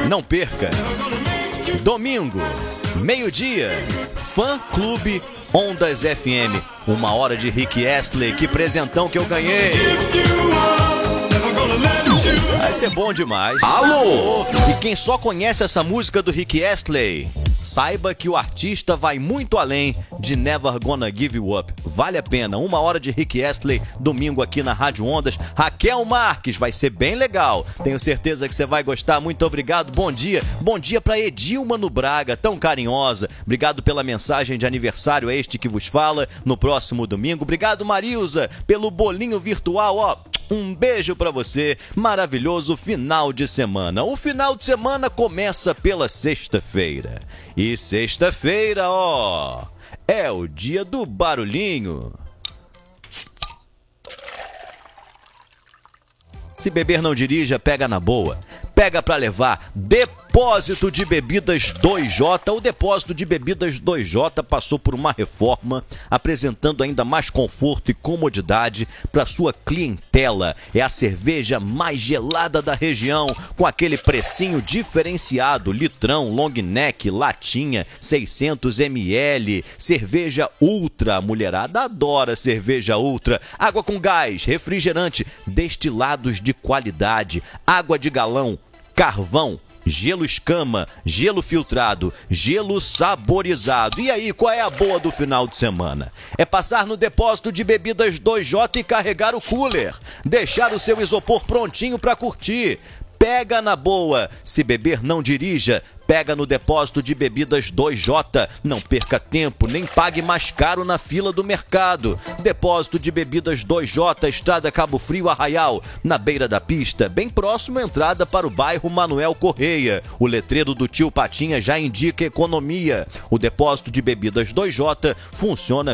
Não perca. Domingo, meio-dia, Fã Clube Ondas FM. 1 hora de Rick Astley. Que presentão que eu ganhei. Vai ser bom demais. Alô! E quem só conhece essa música do Rick Astley, saiba que o artista vai muito além de Never Gonna Give You Up. Vale a pena. 1 hora de Rick Astley, domingo aqui na Rádio Ondas. Raquel Marques, vai ser bem legal. Tenho certeza que você vai gostar. Muito obrigado. Bom dia. Bom dia pra Edilma no Braga, tão carinhosa. Obrigado pela mensagem de aniversário, este que vos fala, no próximo domingo. Obrigado, Marilza, pelo bolinho virtual, ó. Um beijo pra você, maravilhoso final de semana. O final de semana começa pela sexta-feira. E sexta-feira, ó, é o dia do barulhinho. Se beber não dirija, pega na boa. Pega pra levar. Depósito de Bebidas 2J. O Depósito de Bebidas 2J passou por uma reforma, apresentando ainda mais conforto e comodidade para sua clientela. É a cerveja mais gelada da região, com aquele precinho diferenciado, litrão, long neck, latinha, 600 ml, cerveja ultra. A mulherada adora cerveja ultra. Água com gás, refrigerante, destilados de qualidade, água de galão, carvão, gelo escama, gelo filtrado, gelo saborizado. E aí, qual é a boa do final de semana? É passar no Depósito de Bebidas 2J e carregar o cooler. Deixar o seu isopor prontinho para curtir. Pega na boa. Se beber, não dirija. Pega no Depósito de Bebidas 2J. Não perca tempo, nem pague mais caro na fila do mercado. Depósito de Bebidas 2J, Estrada Cabo Frio, Arraial, na beira da pista, bem próximo à entrada para o bairro Manuel Correia. O letreiro do Tio Patinha já indica economia. O Depósito de Bebidas 2J funciona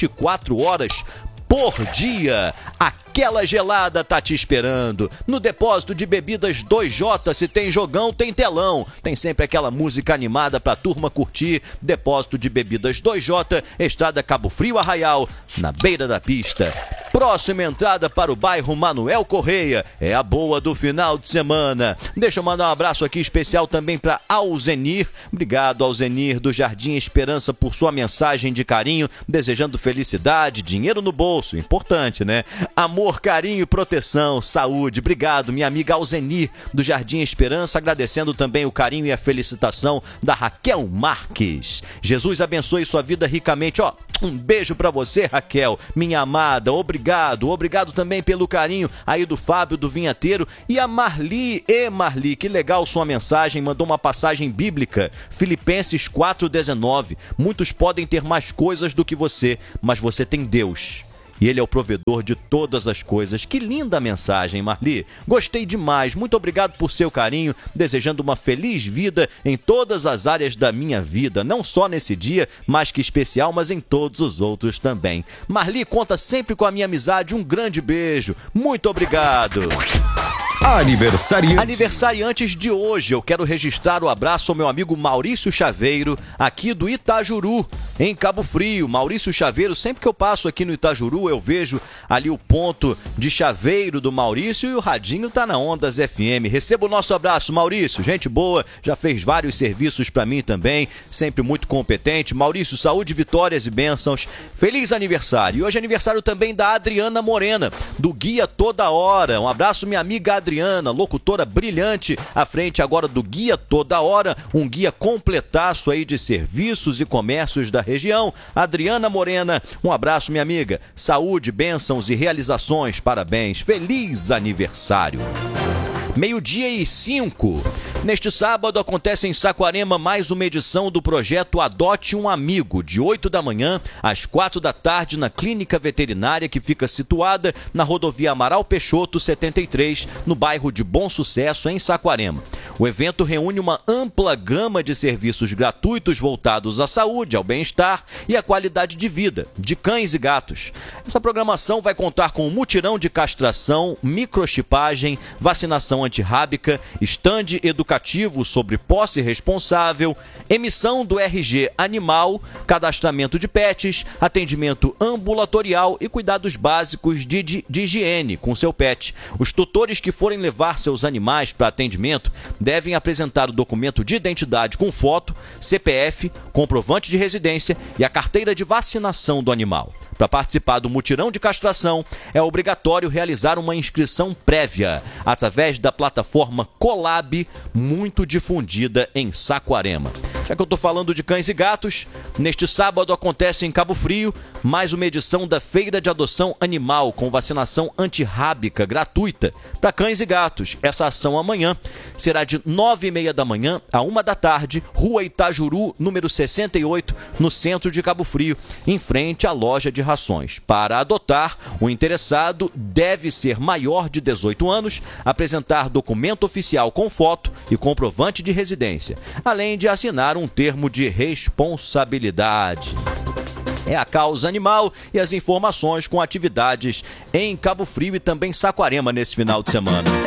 24 horas por dia. Aquela gelada tá te esperando. No Depósito de Bebidas 2J, se tem jogão, tem telão. Tem sempre aquela música animada pra turma curtir. Depósito de Bebidas 2J, Estrada Cabo Frio, Arraial, na beira da pista. Próxima entrada para o bairro Manuel Correia. É a boa do final de semana. Deixa eu mandar um abraço aqui especial também para Alzenir. Obrigado, Alzenir, do Jardim Esperança, por sua mensagem de carinho, desejando felicidade, dinheiro no bolso, importante, né? Amor, carinho e proteção, saúde. Obrigado, minha amiga Alzenir, do Jardim Esperança, agradecendo também o carinho e a felicitação da Raquel Marques. Jesus abençoe sua vida ricamente, ó. Um beijo pra você, Raquel, minha amada, obrigado também pelo carinho aí do Fábio, do Vinhateiro, e a Marli. Marli, que legal sua mensagem, mandou uma passagem bíblica, Filipenses 4,19. Muitos podem ter mais coisas do que você, mas você tem Deus. E Ele é o provedor de todas as coisas. Que linda mensagem, Marli. Gostei demais. Muito obrigado por seu carinho. Desejando uma feliz vida em todas as áreas da minha vida. Não só nesse dia, mais que especial, mas em todos os outros também. Marli, conta sempre com a minha amizade. Um grande beijo. Muito obrigado. Aniversariantes de hoje, eu quero registrar o abraço ao meu amigo Maurício Chaveiro, aqui do Itajuru, em Cabo Frio. Maurício Chaveiro, sempre que eu passo aqui no Itajuru, eu vejo ali o ponto de chaveiro do Maurício e o radinho tá na Ondas FM. Receba o nosso abraço, Maurício, gente boa, já fez vários serviços pra mim também, sempre muito competente. Maurício, saúde, vitórias e bênçãos. Feliz aniversário. E hoje é aniversário também da Adriana Morena, do Guia Toda Hora. Um abraço, minha amiga Adriana, locutora brilhante, à frente agora do Guia Toda Hora, um guia completaço aí de serviços e comércios da região. Adriana Morena, um abraço, minha amiga. Saúde, bênçãos e realizações, parabéns. Feliz aniversário. 12:05. Neste sábado acontece em Saquarema mais uma edição do projeto Adote um Amigo, de 8 da manhã às 4 da tarde na Clínica Veterinária, que fica situada na rodovia Amaral Peixoto 73, no bairro de Bom Sucesso, em Saquarema. O evento reúne uma ampla gama de serviços gratuitos voltados à saúde, ao bem-estar e à qualidade de vida de cães e gatos. Essa programação vai contar com um mutirão de castração, microchipagem, vacinação antirrábica, estande educativo sobre posse responsável, emissão do RG animal, cadastramento de pets, atendimento ambulatorial e cuidados básicos de higiene com seu pet. Os tutores que forem levar seus animais para atendimento devem apresentar o documento de identidade com foto, CPF, comprovante de residência e a carteira de vacinação do animal. Para participar do mutirão de castração, é obrigatório realizar uma inscrição prévia através da plataforma Colab, muito difundida em Saquarema. Já que eu estou falando de cães e gatos, neste sábado acontece em Cabo Frio mais uma edição da Feira de Adoção Animal com vacinação antirrábica gratuita para cães e gatos. Essa ação amanhã será de 9h30 da manhã a 1 da tarde, Rua Itajuru, número 68, no centro de Cabo Frio, em frente à loja de rações. Para adotar, o interessado deve ser maior de 18 anos, apresentar documento oficial com foto e comprovante de residência, além de assinar um termo de responsabilidade. É a Causa Animal e as informações com atividades em Cabo Frio e também Saquarema nesse final de semana.